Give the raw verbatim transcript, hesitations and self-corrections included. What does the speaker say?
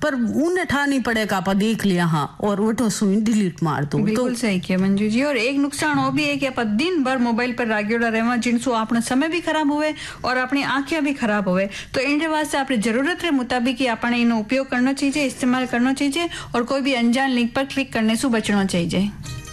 पर उन्हें ठा नहीं पड़ेगा, आप देख लिया हाँ और वो सुई डिलीट मार दो। बिल्कुल तो सही किया मंजू जी। और एक नुकसान वो भी है कि आप दिन भर मोबाइल पर रागियोड़ा रहवा जिनसो अपना समय भी खराब हुए और अपनी आंखें भी खराब हुए। तो इन वास्ते अपनी जरूरत के मुताबिक ही अपने इनो उपयोग करना चाहिए, इस्तेमाल करना चाहिए और कोई भी अनजान लिंक पर क्लिक करने से बचना चाहिए।